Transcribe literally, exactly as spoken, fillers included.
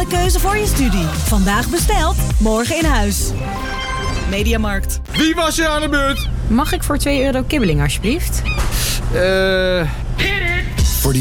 keuze voor je studie. Vandaag besteld, morgen in huis. Mediamarkt. Wie was er aan de beurt? Mag ik voor twee euro kibbeling alsjeblieft? Eh... Uh...